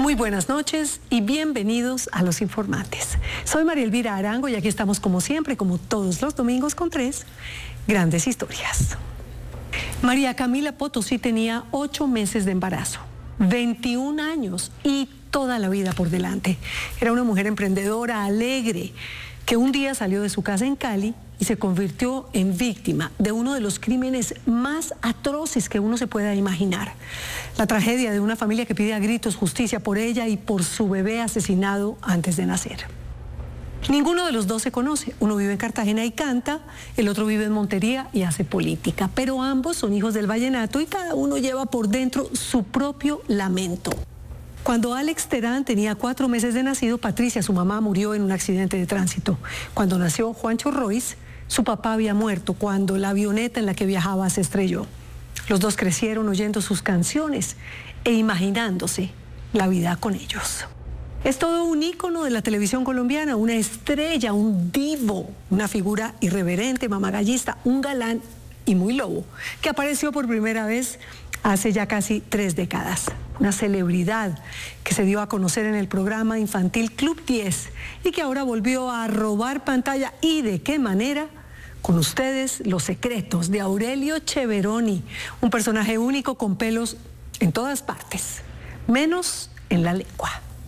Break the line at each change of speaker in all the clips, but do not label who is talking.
Muy buenas noches y bienvenidos a Los Informantes. Soy María Elvira Arango y aquí estamos como siempre, como todos los domingos, con 3 grandes historias. María Camila Potosí tenía 8 meses de embarazo, 21 años y toda la vida por delante. Era una mujer emprendedora, alegre, que un día salió de su casa en Cali y se convirtió en víctima de uno de los crímenes más atroces que uno se pueda imaginar. La tragedia de una familia que pide a gritos justicia por ella y por su bebé asesinado antes de nacer. Ninguno de los dos se conoce. Uno vive en Cartagena y canta, el otro vive en Montería y hace política. Pero ambos son hijos del vallenato y cada uno lleva por dentro su propio lamento. Cuando Alex Terán tenía 4 meses de nacido, Patricia, su mamá, murió en un accidente de tránsito. Cuando nació Juancho Royce, su papá había muerto cuando la avioneta en la que viajaba se estrelló. Los dos crecieron oyendo sus canciones e imaginándose la vida con ellos. Es todo un ícono de la televisión colombiana, una estrella, un divo, una figura irreverente, mamagallista, un galán y muy lobo, que apareció por primera vez hace ya casi 3 décadas. Una celebridad que se dio a conocer en el programa infantil Club 10 y que ahora volvió a robar pantalla. ¿Y de qué manera? Con ustedes, Los secretos de Aurelio Cheveroni, un personaje único con pelos en todas partes, menos en la lengua.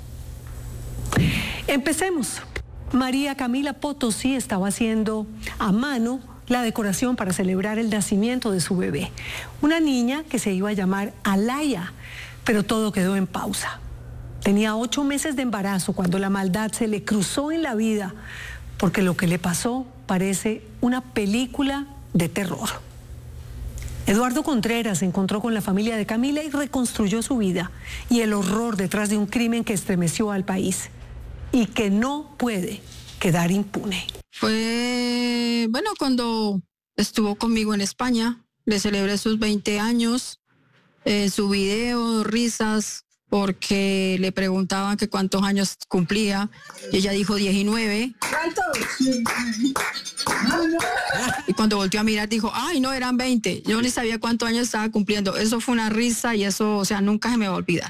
Empecemos. María Camila Potosí estaba haciendo a mano la decoración para celebrar el nacimiento de su bebé, una niña que se iba a llamar Alaya, pero todo quedó en pausa. Tenía 8 meses de embarazo cuando la maldad se le cruzó en la vida, porque lo que le pasó parece una película de terror. Eduardo Contreras se encontró con la familia de Camila y reconstruyó su vida y el horror detrás de un crimen que estremeció al país y que no puede quedar impune.
Fue, cuando estuvo conmigo en España, le celebré sus 20 años, su video, risas, porque le preguntaban que cuántos años cumplía, y ella dijo 19. Y cuando volteó a mirar dijo, ay, no, eran 20. Yo ni sabía cuántos años estaba cumpliendo. Eso fue una risa y eso, nunca se me va a olvidar.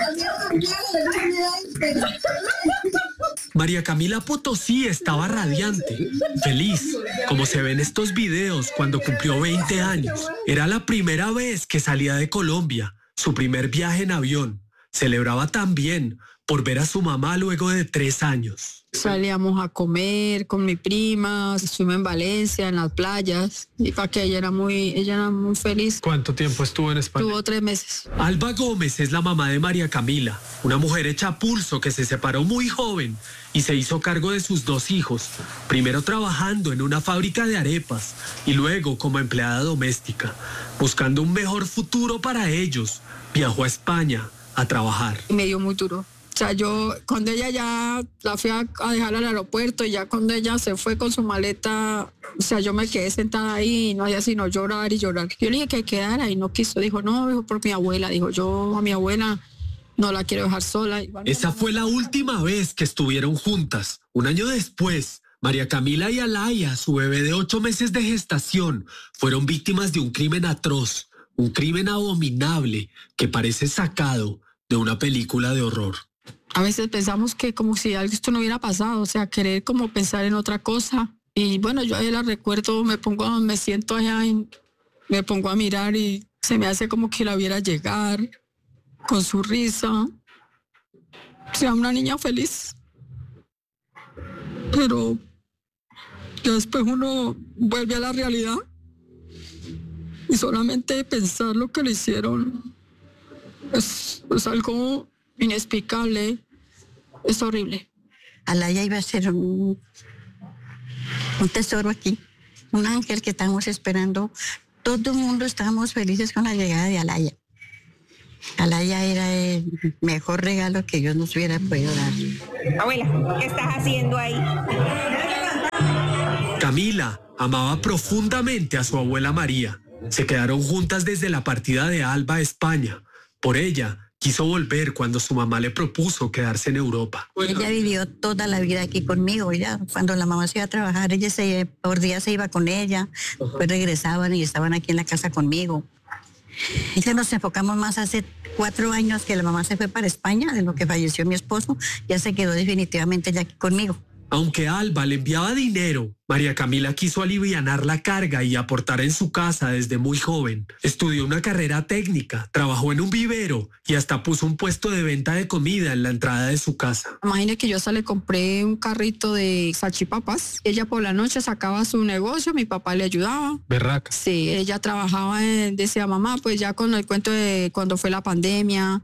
María Camila Potosí estaba radiante, feliz, como se ve en estos videos cuando cumplió 20 años. Era la primera vez que salía de Colombia, su primer viaje en avión. Celebraba también por ver a su mamá luego de 3 años.
Salíamos a comer con mi prima, estuvimos en Valencia, en las playas, y para que ella era muy feliz.
¿Cuánto tiempo estuvo en España?
Estuvo 3 meses.
Alba Gómez es la mamá de María Camila, una mujer hecha a pulso que se separó muy joven y se hizo cargo de sus 2 hijos, primero trabajando en una fábrica de arepas y luego como empleada doméstica. Buscando un mejor futuro para ellos, viajó a España a trabajar.
Me dio muy duro. O sea, yo cuando ella ya la fui a dejar al aeropuerto y ya cuando ella se fue con su maleta, o sea, yo me quedé sentada ahí y no hacía sino llorar y llorar. Yo le dije que quedara y no quiso. Dijo, no, dijo, por mi abuela. Dijo, yo a mi abuela no la quiero dejar sola.
Esa fue la última vez que estuvieron juntas. Un año después, María Camila y Alaya, su bebé de 8 meses de gestación, fueron víctimas de un crimen atroz, un crimen abominable que parece sacado de una película de horror.
A veces pensamos que como si algo esto no hubiera pasado, o sea, querer como pensar en otra cosa. Y yo ahí la recuerdo, me siento allá y me pongo a mirar y se me hace como que la viera llegar con su risa. O sea, una niña feliz. Pero después uno vuelve a la realidad y solamente pensar lo que le hicieron es algo inexplicable, es horrible.
Alaya iba a ser un tesoro aquí, un ángel que estamos esperando. Todo el mundo estábamos felices con la llegada de Alaya. Alaya era el mejor regalo que Dios nos hubiera podido dar.
Abuela, ¿qué estás haciendo ahí?
Camila amaba profundamente a su abuela María. Se quedaron juntas desde la partida de Alba a España. Por ella, quiso volver cuando su mamá le propuso quedarse en Europa.
Ella vivió toda la vida aquí conmigo. Ya cuando la mamá se iba a trabajar, por día se iba con ella, después regresaban y estaban aquí en la casa conmigo. Entonces nos enfocamos más a hacer 4 años que la mamá se fue para España, de lo que falleció mi esposo, ya se quedó definitivamente ya aquí conmigo.
Aunque Alba le enviaba dinero, María Camila quiso alivianar la carga y aportar en su casa desde muy joven. Estudió una carrera técnica, trabajó en un vivero y hasta puso un puesto de venta de comida en la entrada de su casa.
Imagine que yo hasta le compré un carrito de salchipapas. Ella por la noche sacaba su negocio, mi papá le ayudaba.
Berraca.
Sí, ella trabajaba, decía mamá, pues ya con el cuento de cuando fue la pandemia,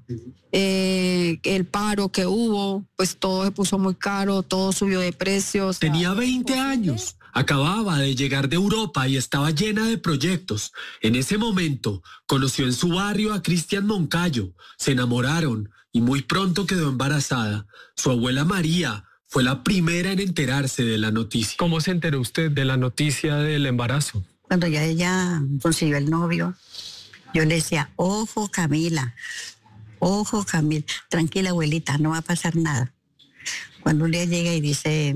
el paro que hubo, pues todo se puso muy caro, todo subió de precios.
Tenía 20 años. Acababa de llegar de Europa y estaba llena de proyectos. En ese momento conoció en su barrio a Cristian Moncayo. Se enamoraron y muy pronto quedó embarazada. Su abuela María fue la primera en enterarse de la noticia. ¿Cómo se enteró usted de la noticia del embarazo?
Cuando ya ella consiguió el novio, yo le decía, ojo Camila, tranquila abuelita, no va a pasar nada. Cuando un día llega y dice,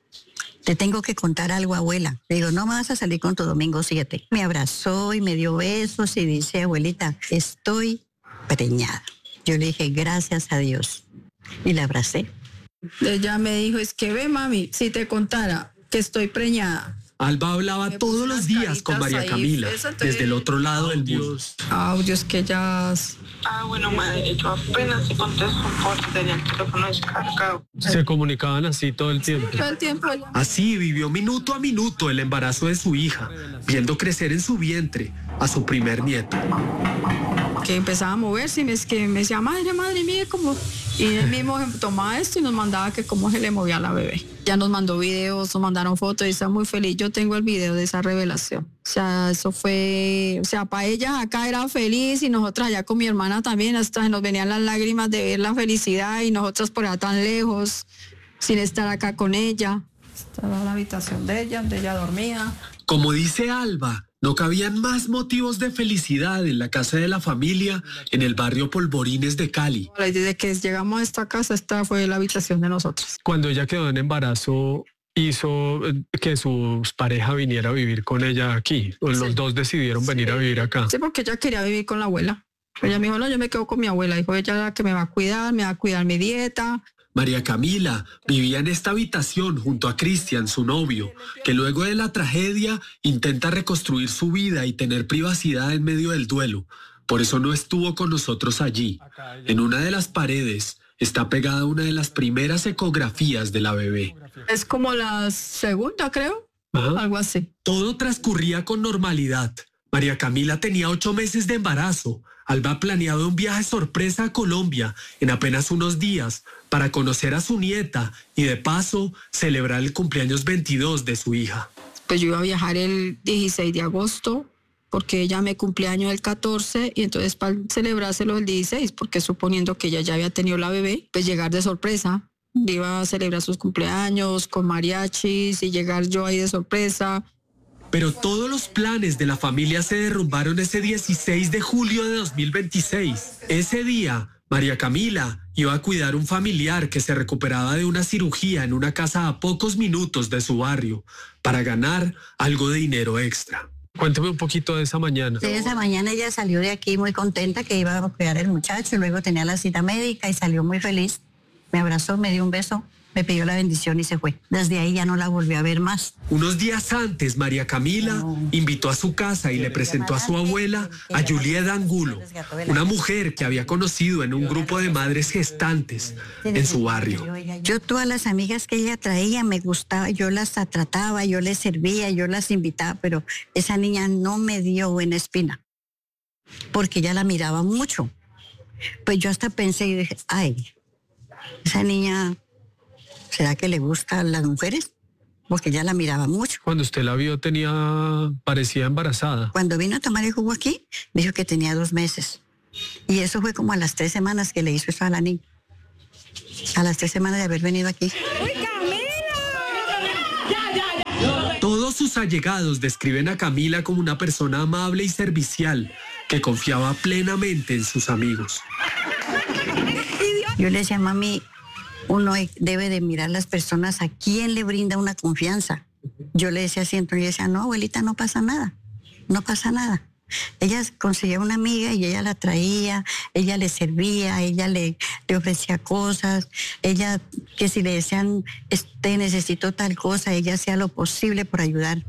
te tengo que contar algo, abuela. Le digo, no me vas a salir con tu domingo 7. Me abrazó y me dio besos y dice, abuelita, estoy preñada. Yo le dije, gracias a Dios. Y la abracé.
Ella me dijo, es que ve mami, si te contara que estoy preñada.
Alba hablaba todos los días con María Camila, desde el otro lado del mundo.
Audios que ellas...
Bueno, madre, yo apenas se contesto porque tenía el teléfono descargado.
Se comunicaban así todo el tiempo.
Todo el tiempo.
Así vivió minuto a minuto el embarazo de su hija, viendo crecer en su vientre a su primer nieto.
Que empezaba a moverse y me decía, madre, mire cómo... Y él mismo tomaba esto y nos mandaba que cómo se le movía a la bebé. Ya nos mandó videos, nos mandaron fotos y está muy feliz. Yo tengo el video de esa revelación. O sea, eso fue... O sea, para ella acá era feliz y nosotras allá con mi hermana también hasta nos venían las lágrimas de ver la felicidad y nosotras por allá tan lejos, sin estar acá con ella. Esta era la habitación de ella, donde ella dormía.
Como dice Alba, no cabían más motivos de felicidad en la casa de la familia en el barrio Polvorines de Cali.
Desde que llegamos a esta casa, esta fue la habitación de nosotros.
Cuando ella quedó en embarazo, hizo que su pareja viniera a vivir con ella aquí. Los dos decidieron venir a vivir acá.
Sí, porque ella quería vivir con la abuela. Ella me dijo, no, yo me quedo con mi abuela. Dijo, ella es la que me va a cuidar mi dieta.
María Camila vivía en esta habitación junto a Cristian, su novio, que luego de la tragedia intenta reconstruir su vida y tener privacidad en medio del duelo. Por eso no estuvo con nosotros allí. En una de las paredes está pegada una de las primeras ecografías de la bebé.
Es como la segunda, creo.
Ajá.
Algo así.
Todo transcurría con normalidad. María Camila tenía 8 meses de embarazo. Alba ha planeado un viaje sorpresa a Colombia en apenas unos días para conocer a su nieta y de paso celebrar el cumpleaños 22 de su hija.
Pues yo iba a viajar el 16 de agosto porque ella me cumpleaños el 14 y entonces para celebrárselo el 16 porque suponiendo que ella ya había tenido la bebé, pues llegar de sorpresa. Iba a celebrar sus cumpleaños con mariachis y llegar yo ahí de sorpresa.
Pero todos los planes de la familia se derrumbaron ese 16 de julio de 2026. Ese día, María Camila iba a cuidar a un familiar que se recuperaba de una cirugía en una casa a pocos minutos de su barrio para ganar algo de dinero extra. Cuéntame un poquito de esa mañana.
Sí, esa mañana ella salió de aquí muy contenta que iba a cuidar al muchacho y luego tenía la cita médica y salió muy feliz. Me abrazó, me dio un beso. Me pidió la bendición y se fue. Desde ahí ya no la volví a ver más.
Unos días antes, María Camila invitó a su casa y le presentó a su abuela, a Julieta Angulo, una mujer que había conocido en un grupo de madres gestantes en su barrio.
Yo todas las amigas que ella traía me gustaba, yo las trataba, yo les servía, yo las invitaba, pero esa niña no me dio buena espina, porque ella la miraba mucho. Pues yo hasta pensé y dije, ay, esa niña... ¿Será que le gustan las mujeres? Porque ya la miraba mucho.
Cuando usted la vio parecía embarazada.
Cuando vino a tomar el jugo aquí, me dijo que tenía 2 meses. Y eso fue como a las 3 semanas que le hizo eso a la niña. A las 3 semanas de haber venido aquí.
Todos sus allegados describen a Camila como una persona amable y servicial que confiaba plenamente en sus amigos.
Yo le decía, mami, uno debe de mirar las personas a quién le brinda una confianza. Yo le decía siempre, y decía, no, abuelita, no pasa nada, no pasa nada. Ella conseguía una amiga y ella la traía, ella le servía, ella le ofrecía cosas, ella que si le decían, necesito tal cosa, ella hacía lo posible por ayudar.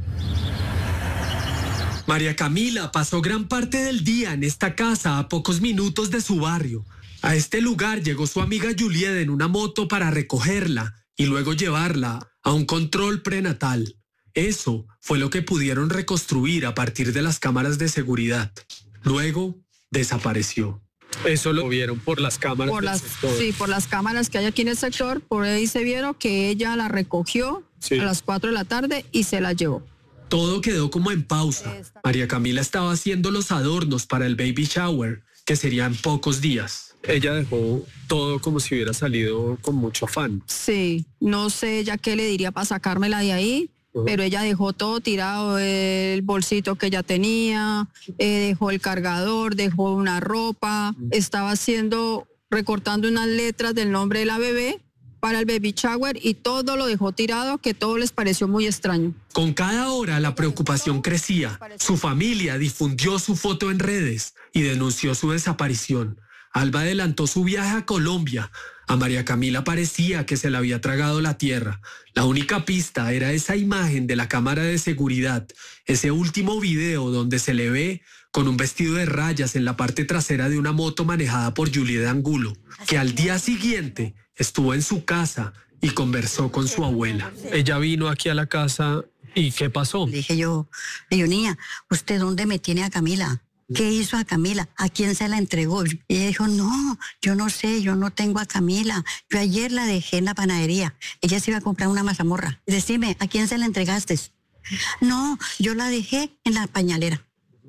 María Camila pasó gran parte del día en esta casa a pocos minutos de su barrio. A este lugar llegó su amiga Juliet en una moto para recogerla y luego llevarla a un control prenatal. Eso fue lo que pudieron reconstruir a partir de las cámaras de seguridad. Luego desapareció. Eso lo vieron por las cámaras del sector.
Sí, por las cámaras que hay aquí en el sector. Por ahí se vieron que ella la recogió a las 4 de la tarde y se la llevó.
Todo quedó como en pausa. María Camila estaba haciendo los adornos para el baby shower, que sería en pocos días. Ella dejó todo como si hubiera salido con mucho afán.
Sí, no sé ya qué le diría para sacármela de ahí, pero ella dejó todo tirado, el bolsito que ella tenía, dejó el cargador, dejó una ropa, estaba recortando unas letras del nombre de la bebé para el baby shower y todo lo dejó tirado, que todo les pareció muy extraño.
Con cada hora la preocupación crecía. Su familia difundió su foto en redes y denunció su desaparición. Alba adelantó su viaje a Colombia. A María Camila parecía que se le había tragado la tierra. La única pista era esa imagen de la cámara de seguridad, ese último video donde se le ve con un vestido de rayas en la parte trasera de una moto manejada por Juliet Angulo, que al día siguiente estuvo en su casa y conversó con su abuela. Ella vino aquí a la casa y ¿qué pasó?
Le dije yo, niña, ¿usted dónde me tiene a Camila? ¿Qué hizo a Camila? ¿A quién se la entregó? Y ella dijo, no, yo no sé, yo no tengo a Camila. Yo ayer la dejé en la panadería. Ella se iba a comprar una mazamorra. Decime, ¿a quién se la entregaste? No, yo la dejé en la pañalera.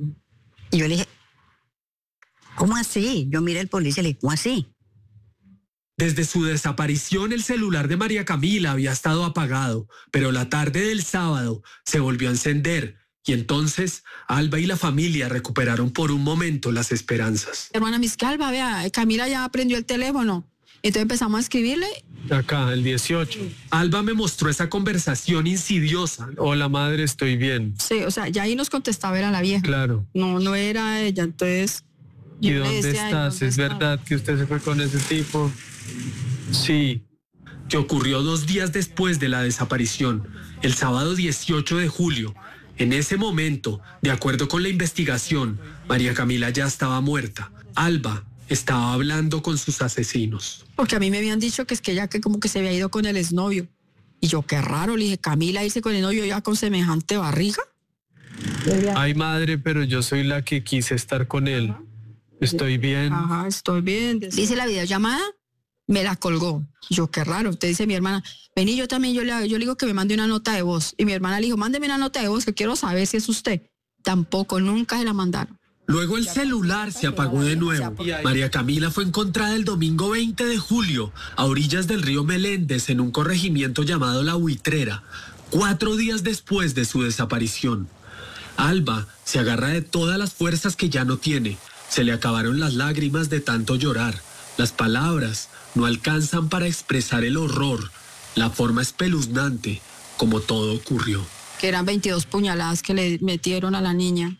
Y yo le dije, ¿cómo así? Yo miré al policía y le dije, ¿cómo así?
Desde su desaparición, el celular de María Camila había estado apagado, pero la tarde del sábado se volvió a encender. Y entonces Alba y la familia recuperaron por un momento las esperanzas.
Hermana, mis que Alba, vea, Camila ya aprendió el teléfono. Entonces empezamos a escribirle.
Acá, el 18. Alba me mostró esa conversación insidiosa. Hola, madre, estoy bien.
Sí, o sea, ya ahí nos contestaba, era la vieja.
Claro.
No era ella, entonces...
¿Y dónde estás? ¿Es verdad que usted se fue con ese tipo? Sí. Que ocurrió 2 días después de la desaparición, el sábado 18 de julio. En ese momento, de acuerdo con la investigación, María Camila ya estaba muerta. Alba estaba hablando con sus asesinos.
Porque a mí me habían dicho que es que ella que como que se había ido con el exnovio. Y yo, qué raro, le dije, Camila irse con el novio ya con semejante barriga.
Ay, madre, pero yo soy la que quise estar con él. Estoy bien.
Ajá, estoy bien. Dice la videollamada, me la colgó. Yo, qué raro. Usted dice mi hermana, vení, yo también, yo le digo que me mande una nota de voz. Y mi hermana le dijo, mándeme una nota de voz que quiero saber si es usted. Tampoco, nunca se la mandaron.
Luego el celular se apagó de nuevo. María Camila fue encontrada el domingo 20 de julio a orillas del río Meléndez en un corregimiento llamado La Buitrera, 4 días después de su desaparición. Alba se agarra de todas las fuerzas que ya no tiene. Se le acabaron las lágrimas de tanto llorar. Las palabras no alcanzan para expresar el horror, la forma espeluznante como todo ocurrió.
Que eran 22 puñaladas que le metieron a la niña,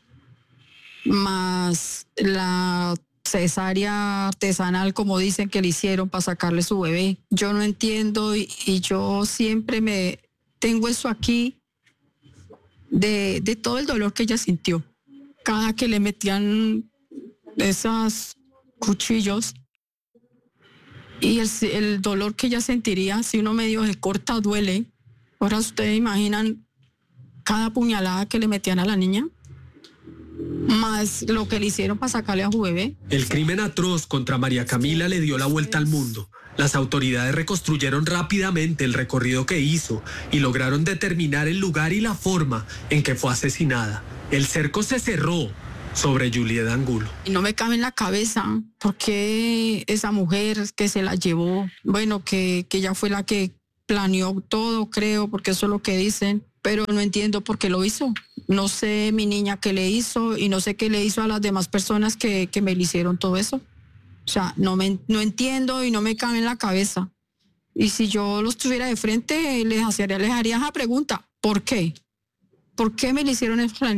más la cesárea artesanal, como dicen que le hicieron para sacarle su bebé. Yo no entiendo y yo siempre me tengo eso aquí de todo el dolor que ella sintió. Cada que le metían esos cuchillos y el dolor que ella sentiría, si uno medio se corta, duele. Ahora ustedes imaginan cada puñalada que le metían a la niña, más lo que le hicieron para sacarle a su bebé.
El crimen atroz contra María Camila le dio la vuelta al mundo. Las autoridades reconstruyeron rápidamente el recorrido que hizo y lograron determinar el lugar y la forma en que fue asesinada. El cerco se cerró sobre Juliet Angulo.
Y no me cabe en la cabeza por qué esa mujer que se la llevó, bueno, que ella fue la que planeó todo, creo, porque eso es lo que dicen, pero no entiendo por qué lo hizo. No sé mi niña qué le hizo y no sé qué le hizo a las demás personas que me le hicieron todo eso. O sea, no entiendo y no me cabe en la cabeza. Y si yo los tuviera de frente, les haría esa pregunta, ¿por qué? ¿Por qué me le hicieron eso a la niña?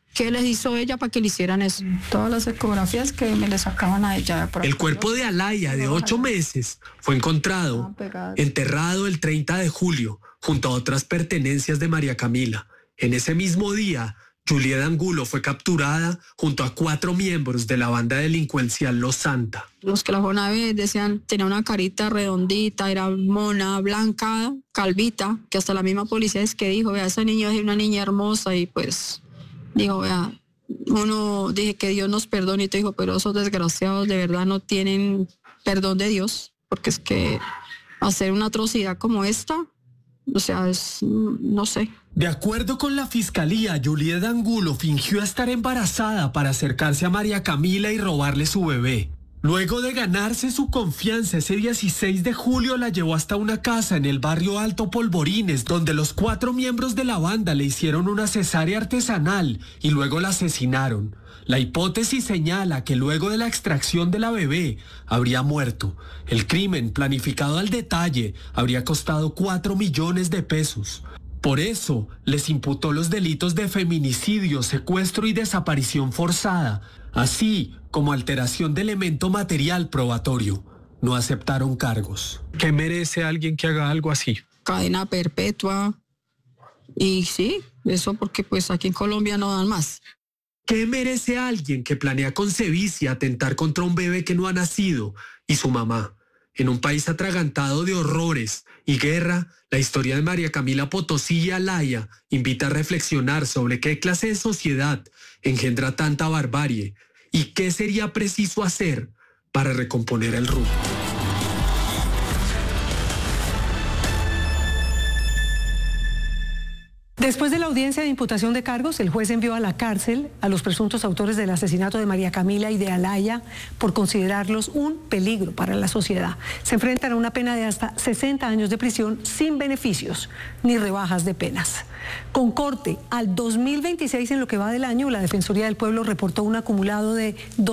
qué les hizo ella para que le hicieran eso. Todas las ecografías que me le sacaban a ella. Por
El cuerpo de Alaya, de 8 meses, fue encontrado enterrado el 30 de julio junto a otras pertenencias de María Camila. En ese mismo día, Juliet Angulo fue capturada junto a 4 miembros de la banda delincuencial Los Santa.
Los que la fueron a ver decían, tenía una carita redondita, era mona, blanca, calvita, que hasta la misma policía es que dijo, vea, esa niña es una niña hermosa y pues dijo, vea, uno dije que Dios nos perdone y te dijo, pero esos desgraciados de verdad no tienen perdón de Dios, porque es que hacer una atrocidad como esta, o sea, no sé.
De acuerdo con la fiscalía, Juliet Angulo fingió estar embarazada para acercarse a María Camila y robarle su bebé. Luego de ganarse su confianza, ese 16 de julio la llevó hasta una casa en el barrio Alto Polvorines, donde los 4 miembros de la banda le hicieron una cesárea artesanal y luego la asesinaron. La hipótesis señala que luego de la extracción de la bebé habría muerto. El crimen, planificado al detalle, habría costado 4 millones de pesos. Por eso, les imputó los delitos de feminicidio, secuestro y desaparición forzada, así como alteración de elemento material probatorio. No aceptaron cargos. ¿Qué merece alguien que haga algo así?
Cadena perpetua. Y sí, eso porque pues aquí en Colombia no dan más.
¿Qué merece alguien que planea con sevicia atentar contra un bebé que no ha nacido y su mamá? En un país atragantado de horrores y guerra, la historia de María Camila Potosí y Alaya invita a reflexionar sobre qué clase de sociedad engendra tanta barbarie y qué sería preciso hacer para recomponer el rumbo.
Después de la audiencia de imputación de cargos, el juez envió a la cárcel a los presuntos autores del asesinato de María Camila y de Alaya por considerarlos un peligro para la sociedad. Se enfrentan a una pena de hasta 60 años de prisión sin beneficios ni rebajas de penas. Con corte al 2026 en lo que va del año, la Defensoría del Pueblo reportó un acumulado de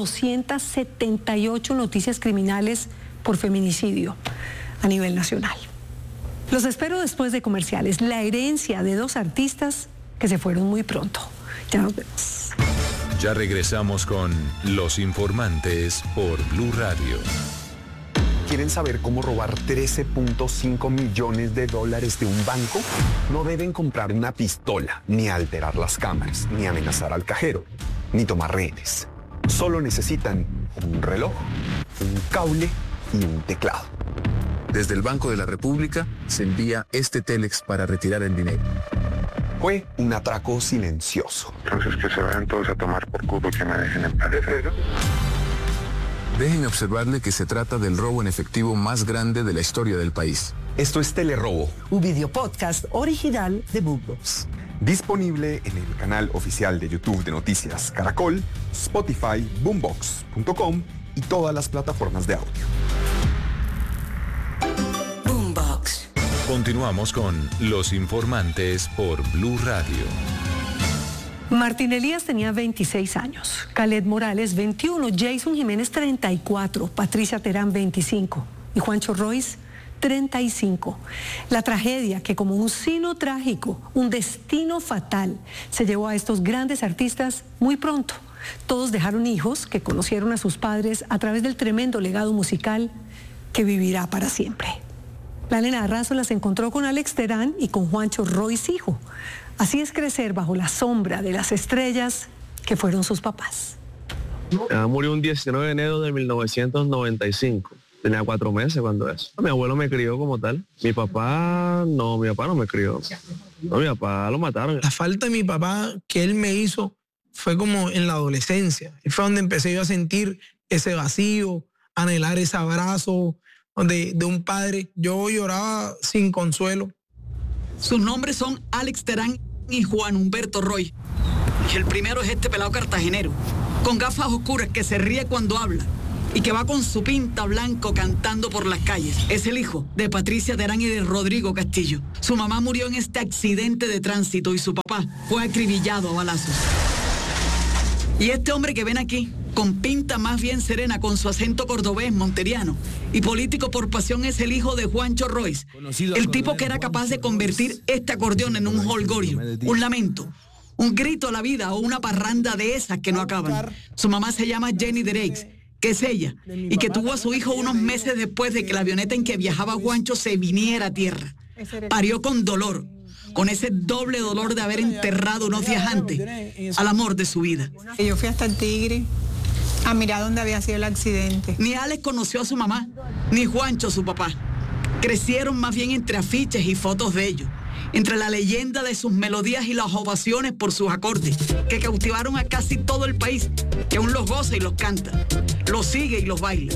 278 noticias criminales por feminicidio a nivel nacional. Los espero después de comerciales. La herencia de 2 artistas que se fueron muy pronto. Ya nos vemos.
Ya regresamos con Los Informantes por Blue Radio.
¿Quieren saber cómo robar 13.5 millones de dólares de un banco? No deben comprar una pistola, ni alterar las cámaras, ni amenazar al cajero, ni tomar rehenes. Solo necesitan un reloj, un cable y un teclado.
Desde el Banco de la República se envía este Telex para retirar el dinero.
Fue un atraco silencioso.
Entonces que se vayan todos a tomar por culo y que me dejen en paz.
Déjenme observarle que se trata del robo en efectivo más grande de la historia del país.
Esto es Telerobo,
un video podcast original de Boombox.
Disponible en el canal oficial de YouTube de Noticias Caracol, Spotify, Boombox.com y todas las plataformas de audio.
Boombox. Continuamos con Los Informantes por Blue Radio.
Martín Elías tenía 26 años, Caled Morales 21, Jason Jiménez 34, Patricia Terán 25 y Juancho Royce 35. La tragedia que como un sino trágico, un destino fatal, se llevó a estos grandes artistas muy pronto. Todos dejaron hijos que conocieron a sus padres a través del tremendo legado musical que vivirá para siempre. La nena Arrazo las encontró con Alex Terán y con Juancho Royce hijo. Así es crecer bajo la sombra de las estrellas que fueron sus papás.
Murió un 19 de enero de 1995. Tenía 4 meses cuando eso. Mi abuelo me crió como tal. Mi papá no me crió. No, mi papá lo mataron.
La falta de mi papá que él me hizo fue como en la adolescencia. Y fue donde empecé yo a sentir ese vacío, anhelar ese abrazo de un padre. Yo lloraba sin consuelo.
Sus nombres son Alex Terán y Juan Humberto Roy. Y el primero es este pelado cartagenero, con gafas oscuras que se ríe cuando habla y que va con su pinta blanco cantando por las calles. Es el hijo de Patricia Terán y de Rodrigo Castillo. Su mamá murió en este accidente de tránsito y su papá fue acribillado a balazos. Y este hombre que ven aquí, con pinta más bien serena, con su acento cordobés monteriano y político por pasión, es el hijo de Juancho Royce, el tipo que era capaz de convertir este acordeón en un jolgorio, un lamento, un grito a la vida o una parranda de esas que no acaban. Su mamá se llama Jenny Dereix, que es ella, y que tuvo a su hijo unos meses después de que la avioneta en que viajaba Juancho se viniera a tierra. Parió con dolor, con ese doble dolor de haber enterrado unos días antes al amor de su vida.
Yo fui hasta el Tigre a mirar dónde había sido el accidente.
Ni Alex conoció a su mamá, ni Juancho a su papá. Crecieron más bien entre afiches y fotos de ellos, entre la leyenda de sus melodías y las ovaciones por sus acordes, que cautivaron a casi todo el país, que aún los goza y los canta, los sigue y los baila.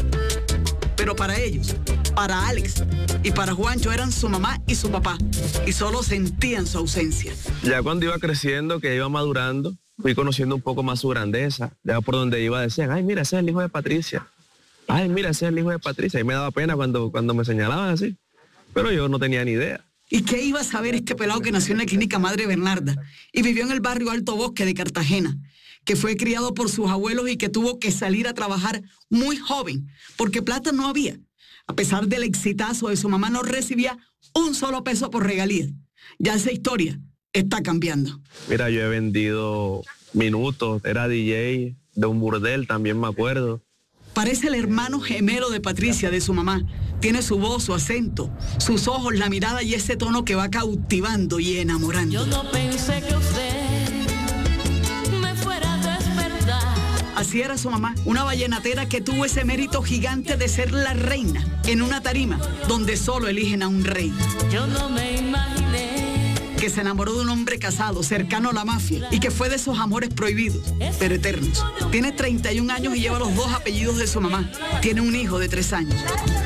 Pero para ellos, para Alex y para Juancho eran su mamá y su papá, y solo sentían su ausencia.
Ya cuando iba creciendo, que iba madurando, fui conociendo un poco más su grandeza. Ya por donde iba decían, ay, mira, ese es el hijo de Patricia. Ay, mira, ese es el hijo de Patricia. Y me daba pena cuando me señalaban así. Pero yo no tenía ni idea.
¿Y qué iba a saber este pelado que nació en la clínica Madre Bernarda y vivió en el barrio Alto Bosque de Cartagena, que fue criado por sus abuelos y que tuvo que salir a trabajar muy joven, porque plata no había? A pesar del exitazo de su mamá, no recibía un solo peso por regalías. Ya esa historia está cambiando.
Mira, yo he vendido minutos, era DJ de un burdel, también me acuerdo.
Parece el hermano gemelo de Patricia, de su mamá. Tiene su voz, su acento, sus ojos, la mirada y ese tono que va cautivando y enamorando.
Yo no pensé que usted me fuera a despertar.
Así era su mamá, una vallenatera que tuvo ese mérito gigante de ser la reina en una tarima donde solo eligen a un rey.
Yo no me imaginé
que se enamoró de un hombre casado, cercano a la mafia, y que fue de esos amores prohibidos, pero eternos. Tiene 31 años y lleva los 2 apellidos de su mamá. Tiene un hijo de 3 años.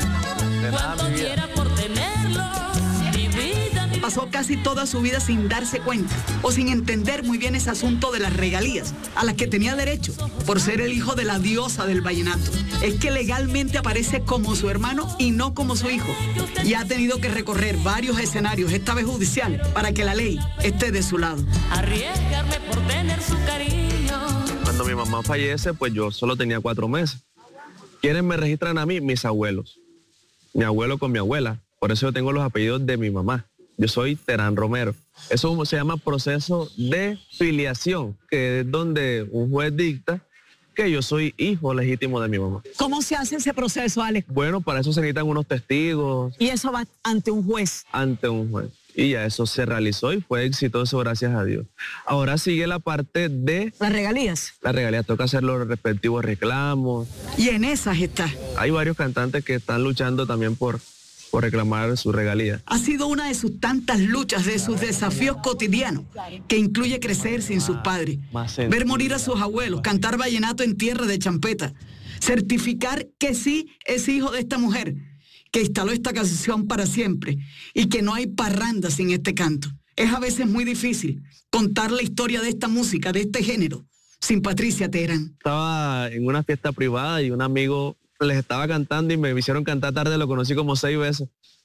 cuanto quiera por tenerlo. Mi vida,
Pasó casi toda su vida sin darse cuenta o sin entender muy bien ese asunto de las regalías a las que tenía derecho por ser el hijo de la diosa del vallenato. Es que legalmente aparece como su hermano y no como su hijo, y ha tenido que recorrer varios escenarios, esta vez judiciales, para que la ley esté de su lado.
arriesgarme por tener su cariño.
Cuando mi mamá fallece, pues yo solo tenía 4 meses. ¿Quiénes me registran a mí? Mis abuelos. Mi abuelo con mi abuela. Por eso yo tengo los apellidos de mi mamá. Yo soy Terán Romero. Eso se llama proceso de filiación, que es donde un juez dicta que yo soy hijo legítimo de mi mamá.
¿Cómo se hace ese proceso, Alex?
Bueno, para eso se necesitan unos testigos.
Y eso va ante un juez.
Ante un juez. Y ya eso se realizó y fue exitoso, gracias a Dios. Ahora sigue la parte de...
Las regalías.
Las regalías, toca hacer los respectivos reclamos.
Y en esas está.
Hay varios cantantes que están luchando también por reclamar su regalía.
Ha sido una de sus tantas luchas, de sus desafíos cotidianos, que incluye crecer sin sus padres, ver morir a sus abuelos, cantar vallenato en tierra de champeta, certificar que sí es hijo de esta mujer, que instaló esta canción para siempre y que no hay parranda sin este canto. Es a veces muy difícil contar la historia de esta música, de este género, sin Patricia Terán.
Estaba en una fiesta privada y un amigo les estaba cantando y me hicieron cantar tarde, lo conocí como 6 veces.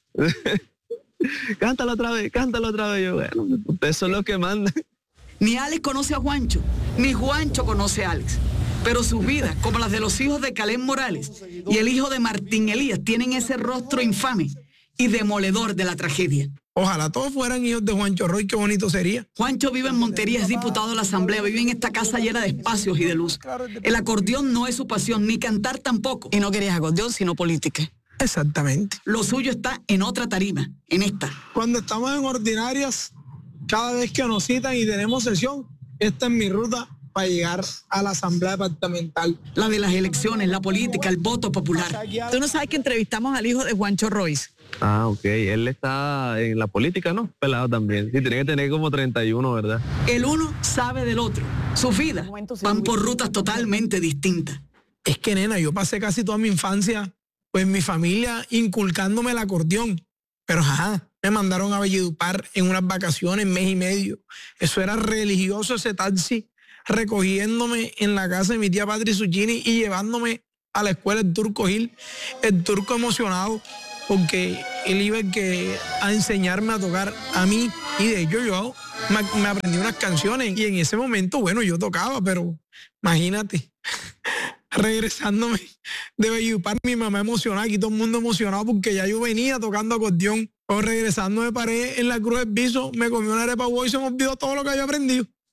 Cántalo otra vez, cántalo otra vez. Yo, bueno, ustedes son los que mandan.
Ni Alex conoce a Juancho, ni Juancho conoce a Alex. Pero sus vidas, como las de los hijos de Caleb Morales y el hijo de Martín Elías, tienen ese rostro infame y demoledor de la tragedia.
Ojalá todos fueran hijos de Juancho Roy, qué bonito sería.
Juancho vive en Montería, es diputado de la Asamblea, vive en esta casa llena de espacios y de luz. El acordeón no es su pasión, ni cantar tampoco.
Y no querías acordeón, sino política.
Exactamente.
Lo suyo está en otra tarima, en esta.
Cuando estamos en ordinarias, cada vez que nos citan y tenemos sesión, esta es mi ruta para llegar a la Asamblea Departamental.
La de las elecciones, la política, el voto popular.
Tú no sabes que entrevistamos al hijo de Juancho Royce.
Ah, ok. Él está en la política, ¿no? Pelado también. Sí, tiene que tener como 31, ¿verdad?
El uno sabe del otro. Sus vidas van por rutas totalmente distintas.
Es que, nena, yo pasé casi toda mi infancia, pues mi familia inculcándome el acordeón. Pero, me mandaron a Valledupar en unas vacaciones, 1 mes y medio. Eso era religioso, ese taxi, recogiéndome en la casa de mi tía Patri Zucchini y llevándome a la escuela el Turco Gil. El Turco emocionado porque él iba a enseñarme a tocar a mí, y de hecho yo me aprendí unas canciones y en ese momento, bueno, yo tocaba, pero imagínate, regresándome de Valledupar, mi mamá emocionada, aquí todo el mundo emocionado porque ya yo venía tocando acordeón. O regresando me paré en la Cruz del Piso, me comí una arepa huevo y se me olvidó todo lo que había aprendido.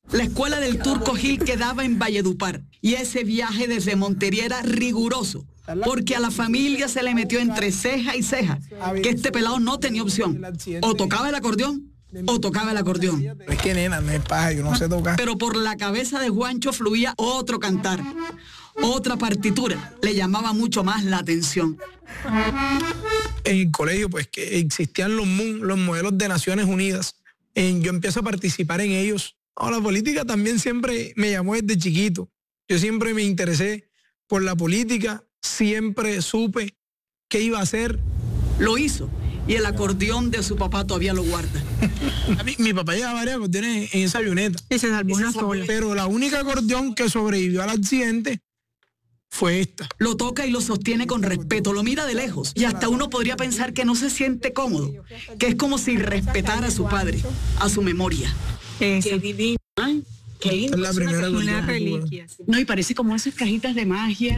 La escuela del Turco Gil quedaba en Valledupar y ese viaje desde Montería era riguroso, porque a la familia se le metió entre ceja y ceja que este pelado no tenía opción. O tocaba el acordeón o tocaba el acordeón.
Es que nena, me pasa, yo no sé tocar.
Pero por la cabeza de Juancho fluía otro cantar, otra partitura, le llamaba mucho más la atención.
En el colegio, pues, que existían los MUN, los modelos de Naciones Unidas. Yo empiezo a participar en ellos. La política también siempre me llamó desde chiquito. Yo siempre me interesé por la política, siempre supe qué iba a hacer.
Lo hizo. Y el acordeón de su papá todavía lo guarda.
Mi papá llevaba varios acordeones en esa avioneta.
Y se salvó una sola.
Pero la única acordeón que sobrevivió al accidente fue esta.
Lo toca y lo sostiene con respeto, lo mira de lejos. Y hasta uno podría pensar que no se siente cómodo, que es como si respetara a su padre, a su memoria.
Qué divino. Ay, qué lindo.
Es la primera
una reliquia. No, y parece como esas cajitas de magia.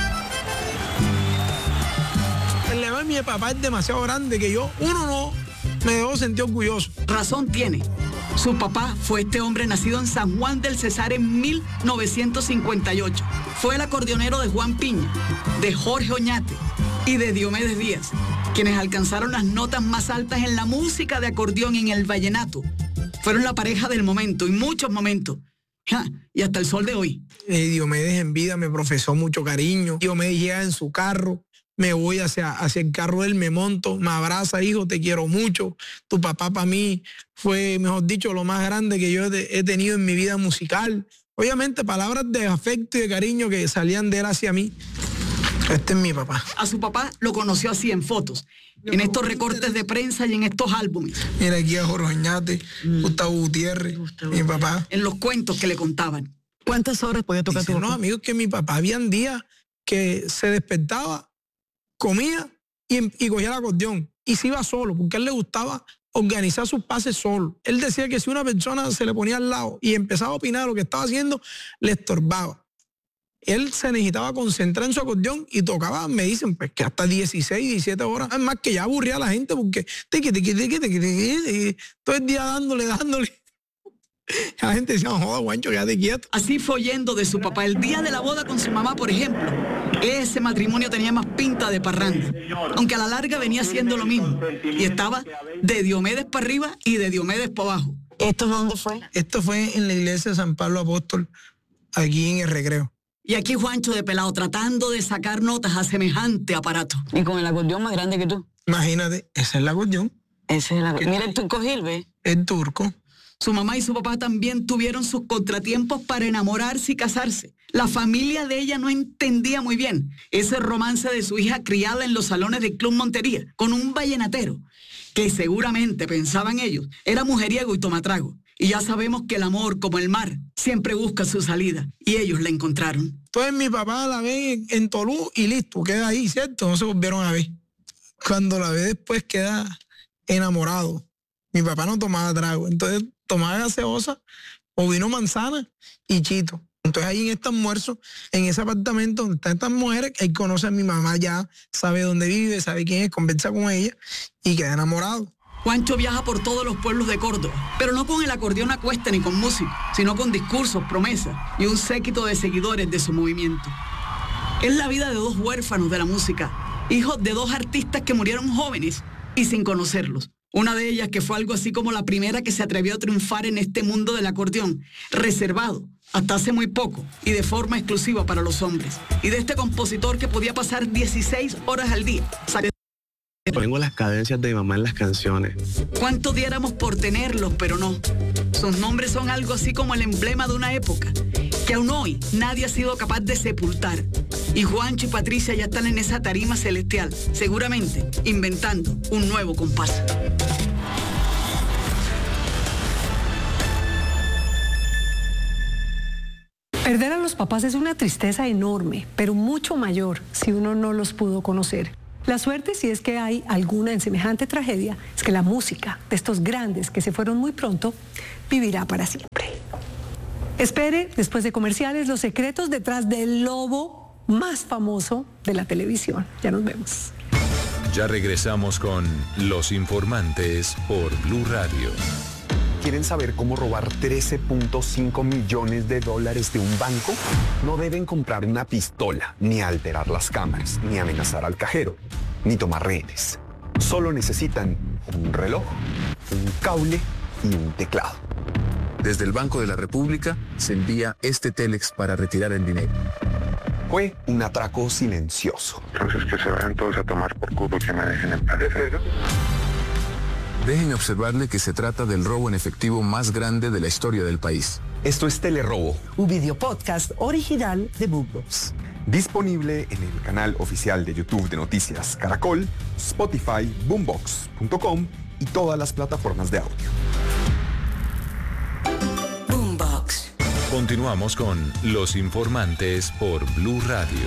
El lema de mi papá es demasiado grande que uno no me debo sentir orgulloso.
Razón tiene. Su papá fue este hombre nacido en San Juan del Cesar en 1958. Fue el acordeonero de Juan Piña, de Jorge Oñate y de Diomedes Díaz, quienes alcanzaron las notas más altas en la música de acordeón en el vallenato. Fueron la pareja del momento, y muchos momentos. Y hasta el sol de hoy.
Diomedes en vida me profesó mucho cariño. Diomedes llega en su carro, me voy hacia el carro de él, me monto, me abraza, hijo, te quiero mucho. Tu papá para mí fue, mejor dicho, lo más grande que yo he tenido en mi vida musical. Obviamente palabras de afecto y de cariño que salían de él hacia mí. Este es mi papá.
A su papá lo conoció así en fotos, en estos recortes de prensa y en estos álbumes.
Mira aquí a Jorge Oñate, Gustavo Gutiérrez, mi papá.
En los cuentos que le contaban.
¿Cuántas horas podía tocar tu papá?
No, amigos, que mi papá habían días que se despertaba, comía y cogía el acordeón. Y se iba solo, porque a él le gustaba organizar sus pases solo. Él decía que si una persona se le ponía al lado y empezaba a opinar de lo que estaba haciendo, le estorbaba. Él se necesitaba concentrar en su acordeón y tocaba, me dicen, pues que hasta 16, 17 horas. Es más, que ya aburría a la gente porque todo el día dándole. La gente decía, joda, Juancho, quédate quieto.
Así fue oyendo de su papá. El día de la boda con su mamá, por ejemplo, ese matrimonio tenía más pinta de parranda, aunque a la larga venía siendo lo mismo. Y estaba de Diomedes para arriba y de Diomedes para abajo.
¿Esto dónde fue?
Esto fue en la iglesia de San Pablo Apóstol, aquí en el Recreo.
Y aquí Juancho de pelado tratando de sacar notas a semejante aparato.
Y con el acordeón más grande que tú.
Imagínate, ese es el acordeón.
Ese es el acordeón. Mira el Turco Gil, ¿ves?
El turco.
Su mamá y su papá también tuvieron sus contratiempos para enamorarse y casarse. La familia de ella no entendía muy bien ese romance de su hija criada en los salones del Club Montería, con un vallenatero, que seguramente, pensaban ellos, era mujeriego y tomatrago. Y ya sabemos que el amor, como el mar, siempre busca su salida. Y ellos la encontraron.
Entonces mi papá la ve en Tolú y listo, queda ahí, ¿cierto? No se volvieron a ver. Cuando la ve después queda enamorado. Mi papá no tomaba trago, entonces tomaba gaseosa o vino manzana y chito. Entonces ahí en este almuerzo, en ese apartamento donde están estas mujeres, él conoce a mi mamá ya, sabe dónde vive, sabe quién es, conversa con ella y queda enamorado.
Juancho viaja por todos los pueblos de Córdoba, pero no con el acordeón a cuesta ni con música, sino con discursos, promesas y un séquito de seguidores de su movimiento. Es la vida de dos huérfanos de la música, hijos de dos artistas que murieron jóvenes y sin conocerlos. Una de ellas que fue algo así como la primera que se atrevió a triunfar en este mundo del acordeón, reservado hasta hace muy poco y de forma exclusiva para los hombres. Y de este compositor que podía pasar 16 horas al día.
Pongo las cadencias de mi mamá en las canciones.
¿Cuánto diéramos por tenerlos, pero no? Sus nombres son algo así como el emblema de una época que aún hoy nadie ha sido capaz de sepultar. Y Juancho y Patricia ya están en esa tarima celestial, seguramente inventando un nuevo compás.
Perder a los papás es una tristeza enorme, pero mucho mayor si uno no los pudo conocer. La suerte, si es que hay alguna en semejante tragedia, es que la música de estos grandes que se fueron muy pronto vivirá para siempre. Espere, después de comerciales, los secretos detrás del lobo más famoso de la televisión. Ya nos vemos.
Ya regresamos con Los Informantes por Blue Radio.
¿Quieren saber cómo robar 13.5 millones de dólares de un banco? No deben comprar una pistola, ni alterar las cámaras, ni amenazar al cajero, ni tomar rehenes. Solo necesitan un reloj, un cable y un teclado.
Desde el Banco de la República se envía este télex para retirar el dinero.
Fue un atraco silencioso.
Entonces que se vayan todos a tomar por culo y que me dejen en paz.
Déjenme observarle que se trata del robo en efectivo más grande de la historia del país.
Esto es Telerobo,
un video podcast original de Boombox.
disponible en el canal oficial de YouTube de Noticias Caracol, Spotify, boombox.com y todas las plataformas de audio.
Boombox. Continuamos con Los Informantes por Blue Radio.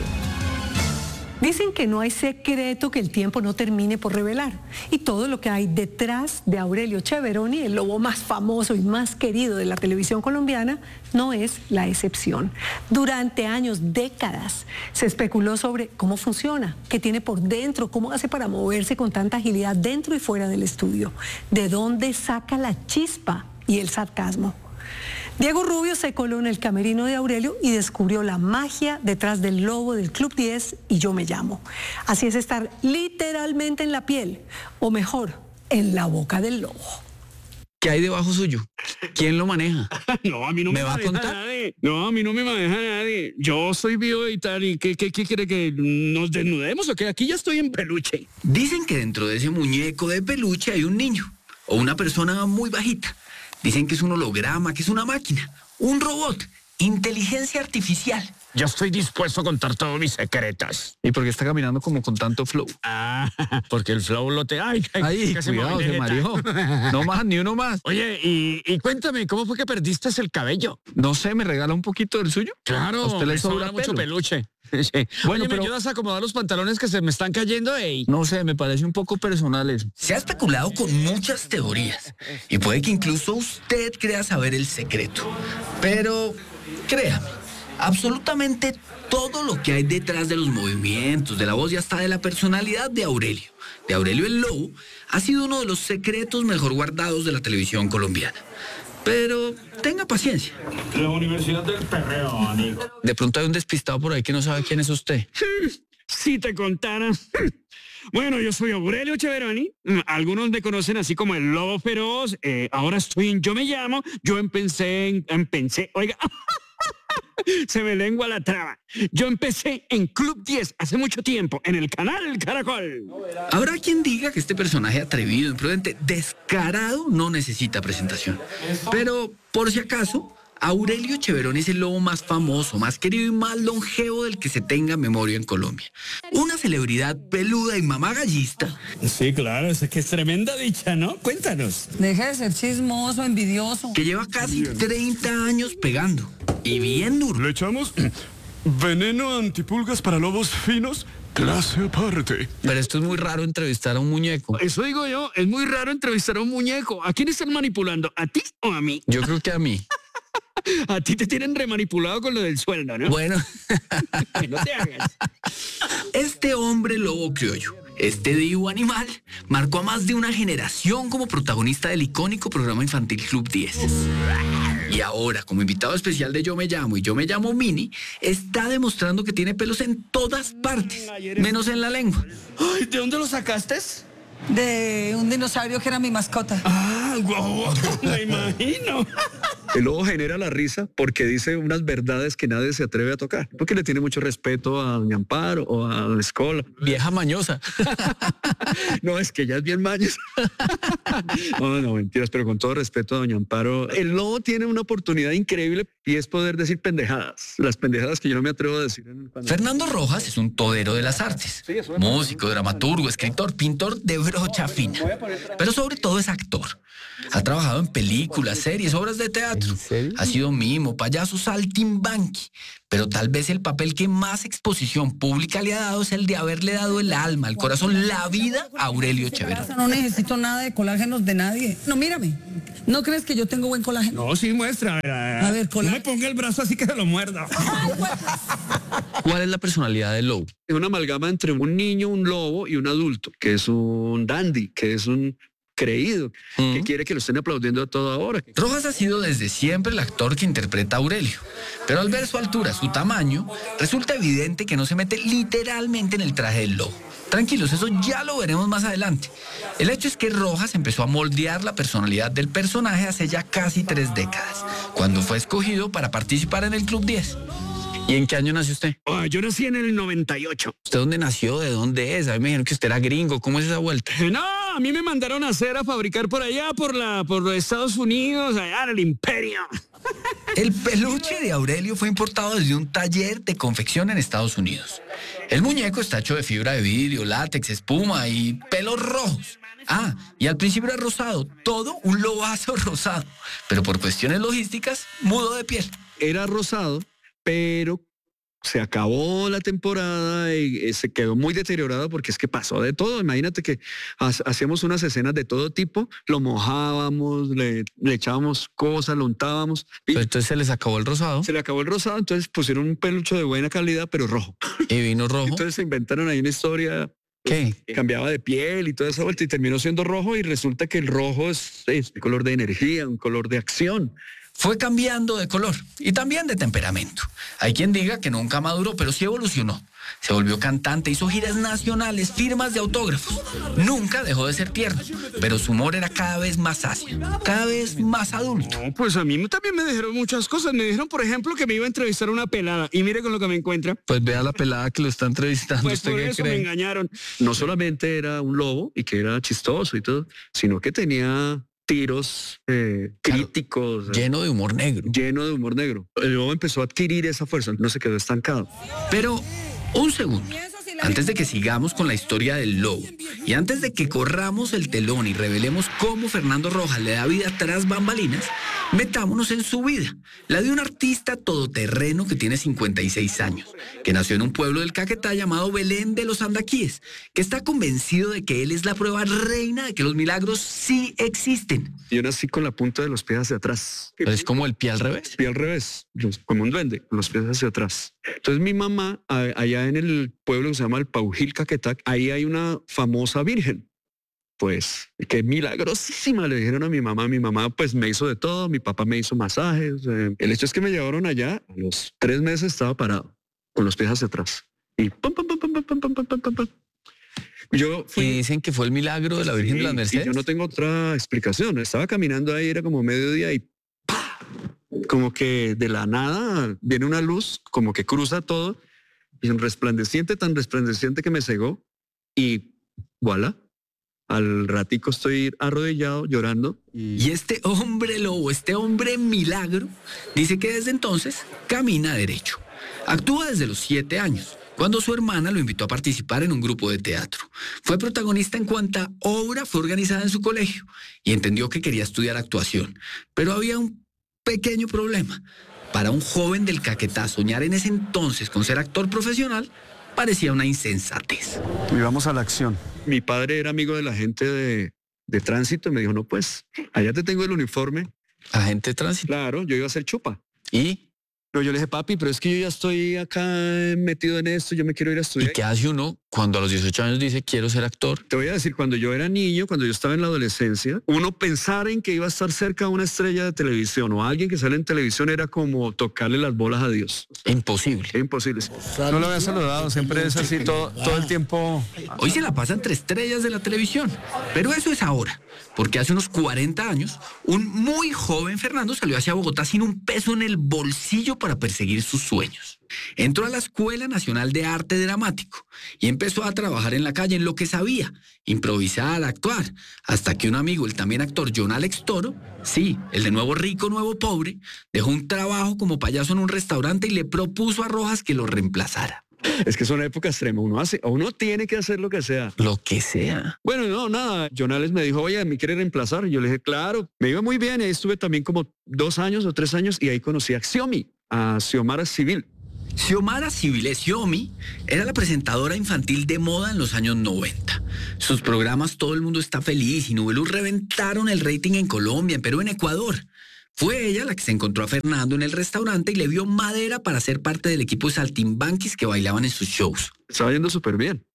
Dicen que no hay secreto que el tiempo no termine por revelar. Y todo lo que hay detrás de Aurelio Cheveroni, el lobo más famoso y más querido de la televisión colombiana, no es la excepción. Durante años, décadas, se especuló sobre cómo funciona, qué tiene por dentro, cómo hace para moverse con tanta agilidad dentro y fuera del estudio, de dónde saca la chispa y el sarcasmo. Diego Rubio se coló en el camerino de Aurelio y descubrió la magia detrás del lobo del Club 10 y Yo Me Llamo. Así es estar literalmente en la piel, o mejor, en la boca del lobo.
¿Qué hay debajo suyo? ¿Quién lo maneja?
No, a mí no me
va a
maneja
contar.
nadie. No, a mí no me maneja nadie. Yo soy bioeditar y ¿qué quiere que nos desnudemos o qué? Aquí ya estoy en peluche.
Dicen que dentro de ese muñeco de peluche hay un niño o una persona muy bajita. Dicen que es un holograma, que es una máquina, un robot, inteligencia artificial.
Yo estoy dispuesto a contar todos mis secretos.
¿Y por qué está caminando como con tanto flow?
Ah, porque el flow lo te... Ay, casi
cuidado,
me
se mareó. No más, ni uno más.
Oye, y cuéntame, ¿cómo fue que perdiste el cabello?
No sé, ¿me regala un poquito del suyo?
Claro,
¿A usted le
me
sobra
mucho
pelo?
peluche. Sí.
Bueno,
Oye,
pero...
¿me ayudas a acomodar los pantalones que se me están cayendo? Ey?
No sé, me parece un poco personal eso. Se ha especulado con muchas teorías y puede que incluso usted crea saber el secreto. Pero créame, absolutamente todo lo que hay detrás de los movimientos, de la voz y hasta de la personalidad de Aurelio el Lobo, ha sido uno de los secretos mejor guardados de la televisión colombiana. Pero tenga paciencia.
La Universidad del Perreo, amigo.
De pronto hay un despistado por ahí que no sabe quién es usted.
Si te contara. Bueno, yo soy Aurelio Cheveroni. Algunos me conocen así como el Lobo Feroz. Ahora estoy en Yo Me Llamo. Yo empecé, oiga, se me lengua la traba. Yo empecé en Club 10 hace mucho tiempo, en el canal Caracol.
Habrá quien diga que este personaje atrevido, imprudente, descarado, no necesita presentación. Pero, por si acaso, Aurelio Cheveroni es el lobo más famoso, más querido y más longevo del que se tenga memoria en Colombia. Una celebridad peluda y mamagallista.
Sí, claro, es que es tremenda dicha, ¿no? Cuéntanos.
Deja de ser chismoso, envidioso.
Que lleva casi 30 años pegando. Y bien duro.
¿Le echamos veneno antipulgas para lobos finos? Clase aparte.
Pero esto es muy raro entrevistar a un muñeco.
Eso digo yo, es muy raro entrevistar a un muñeco. ¿A quién están manipulando? ¿A ti o a mí?
Yo creo que a mí.
A ti te tienen remanipulado con lo del sueldo, ¿no?
Bueno.
No te hagas.
Este hombre lobo criollo, este divo animal, marcó a más de una generación como protagonista del icónico programa infantil Club 10. Y ahora, como invitado especial de Yo Me Llamo y Yo Me Llamo Mini, está demostrando que tiene pelos en todas partes, menos en la lengua.
Ay, ¿de dónde lo sacaste?
De un dinosaurio que era mi mascota.
Ah, wow, me imagino.
El lobo genera la risa porque dice unas verdades que nadie se atreve a tocar. Porque le tiene mucho respeto a doña Amparo o a doña Escola.
Vieja mañosa.
No, es que ella es bien mañosa. No, mentiras, pero con todo respeto a doña Amparo. El lobo tiene una oportunidad increíble y es poder decir pendejadas. Las pendejadas que yo no me atrevo a decir.
Fernando Rojas es un todero de las artes. Músico, dramaturgo, escritor, pintor de brocha fina. Pero sobre todo es actor. Ha trabajado en películas, series, obras de teatro. Ha sido mimo, payaso, saltimbanqui. Pero tal vez el papel que más exposición pública le ha dado es el de haberle dado el alma, el corazón, la vida a Aurelio Cheveroni.
No necesito nada de colágenos de nadie. No, mírame. ¿No crees que yo tengo buen colágeno?
No, sí, muestra. A ver, no me ponga el brazo así que se lo muerda.
¿Cuál es la personalidad del lobo?
Es una amalgama entre un niño, un lobo y un adulto, que es un dandy, que es un creído, que quiere que lo estén aplaudiendo a toda hora.
Rojas ha sido desde siempre el actor que interpreta a Aurelio, pero al ver su altura, su tamaño, resulta evidente que no se mete literalmente en el traje del lobo. Tranquilos, eso ya lo veremos más adelante. El hecho es que Rojas empezó a moldear la personalidad del personaje hace ya casi 3 décadas, cuando fue escogido para participar en el Club 10. ¿Y en qué año nació usted?
Yo nací en el 98.
¿Usted dónde nació? ¿De dónde es? A mí me dijeron que usted era gringo. ¿Cómo es esa vuelta?
No, a mí me mandaron a fabricar por allá, por los Estados Unidos, allá en el imperio.
El peluche de Aurelio fue importado desde un taller de confección en Estados Unidos. El muñeco está hecho de fibra de vidrio, látex, espuma y pelos rojos. Y al principio era rosado, todo un lobazo rosado. Pero por cuestiones logísticas, mudó de piel.
Era rosado, pero se acabó la temporada y se quedó muy deteriorado porque es que pasó de todo. Imagínate que hacíamos unas escenas de todo tipo, lo mojábamos, le echábamos cosas, lo untábamos.
Pero entonces se les acabó el rosado.
Se le acabó el rosado, entonces pusieron un peluche de buena calidad, pero rojo.
¿Y vino rojo?
Entonces se inventaron ahí una historia.
¿Qué?
Cambiaba de piel y toda esa vuelta y terminó siendo rojo y resulta que el rojo es un color de energía, un color de acción.
Fue cambiando de color y también de temperamento. Hay quien diga que nunca maduró, pero sí evolucionó. Se volvió cantante, hizo giras nacionales, firmas de autógrafos. Nunca dejó de ser tierno, pero su humor era cada vez más ácido, cada vez más adulto.
No, pues a mí también me dijeron muchas cosas. Me dijeron, por ejemplo, que me iba a entrevistar a una pelada. Y mire con lo que me encuentra.
Pues vea la pelada que lo está entrevistando.
Pues
¿Usted
por
qué
eso
cree?
me engañaron.
No solamente era un lobo y que era chistoso y todo, sino que tenía tiros críticos.
Lleno de humor negro.
Lleno de humor negro. El lobo empezó a adquirir esa fuerza, no se quedó estancado.
Pero, un segundo. Antes de que sigamos con la historia del lobo y antes de que corramos el telón y revelemos cómo Fernando Rojas le da vida tras bambalinas, metámonos en su vida, la de un artista todoterreno que tiene 56 años, que nació en un pueblo del Caquetá llamado Belén de los Andaquíes, que está convencido de que él es la prueba reina de que los milagros sí existen.
Yo nací con la punta de los pies hacia atrás.
¿Pero es como el pie al revés?
Pie al revés, como un duende, con los pies hacia atrás. Entonces mi mamá, allá en el pueblo que se llama el Paujil Caquetá, ahí hay una famosa virgen. Pues, qué milagrosísima, le dijeron a mi mamá. Mi mamá pues me hizo de todo, mi papá me hizo masajes. El hecho es que me llevaron allá, a los 3 meses estaba parado, con los pies hacia atrás. Y pum, pum, pum, pum, pum, pum, pum, pum, pum, pum. Yo fui,
y dicen que fue el milagro de la Virgen de las Mercedes.
Yo no tengo otra explicación. Estaba caminando ahí, era como mediodía y ¡pah! Como que de la nada viene una luz, como que cruza todo, y un resplandeciente, tan resplandeciente que me cegó, y voilà. Al ratico estoy arrodillado, llorando.
Y este hombre lobo, este hombre milagro, dice que desde entonces camina derecho. Actúa desde los 7 años, cuando su hermana lo invitó a participar en un grupo de teatro. Fue protagonista en cuanta obra fue organizada en su colegio y entendió que quería estudiar actuación. Pero había un pequeño problema. Para un joven del Caquetá, soñar en ese entonces con ser actor profesional parecía una insensatez.
Y vamos a la acción. Mi padre era amigo de la gente de tránsito y me dijo, no, pues, allá te tengo el uniforme.
¿Agente de tránsito?
Claro, yo iba a ser chupa.
¿Y?
Pero yo le dije, papi, pero es que yo ya estoy acá metido en esto, yo me quiero ir a estudiar.
¿Y qué hace uno cuando a los 18 años dice, quiero ser actor?
Te voy a decir, cuando yo era niño, cuando yo estaba en la adolescencia, uno pensar en que iba a estar cerca de una estrella de televisión o alguien que sale en televisión era como tocarle las bolas a Dios.
Imposible.
Imposible. No lo había saludado, siempre es así todo el tiempo.
Hoy se la pasa entre estrellas de la televisión, pero eso es ahora, porque hace unos 40 años, un muy joven Fernando salió hacia Bogotá sin un peso en el bolsillo para perseguir sus sueños. Entró a la Escuela Nacional de Arte Dramático y empezó a trabajar en la calle en lo que sabía, improvisar, actuar, hasta que un amigo, el también actor John Alex Toro, sí, el de Nuevo Rico, Nuevo Pobre, dejó un trabajo como payaso en un restaurante y le propuso a Rojas que lo reemplazara.
Es que son épocas extremas, uno tiene que hacer lo que sea.
Lo que sea.
Bueno, no, nada, John Alex me dijo, oye, ¿me quiere reemplazar? Y yo le dije, claro, me iba muy bien, y ahí estuve también como 2 años o 3 años y ahí conocí a Xiomi, a Xiomara Civil.
Xiomara Civil, Xiomi, era la presentadora infantil de moda en los años 90. Sus programas Todo el Mundo Está Feliz y Nubeluz reventaron el rating en Colombia, en Perú, en Ecuador. Fue ella la que se encontró a Fernando en el restaurante y le vio madera para ser parte del equipo de saltimbanquis que bailaban en sus shows.
Estaba yendo súper bien.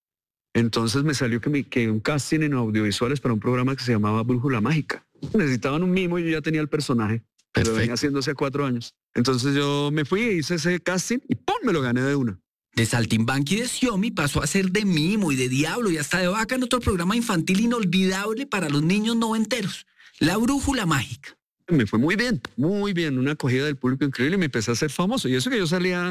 Entonces me salió que un casting en audiovisuales para un programa que se llamaba Brújula Mágica. Necesitaban un mimo y yo ya tenía el personaje. Pero venía haciendo hace 4 años. Entonces yo me fui, hice ese casting y ¡pum! Me lo gané de una.
De Saltimbanqui y de Xiaomi pasó a ser de mimo y de diablo y hasta de vaca en otro programa infantil inolvidable para los niños noventeros, La Brújula Mágica.
Me fue muy bien, una acogida del público increíble y me empecé a hacer famoso. Y eso que yo salía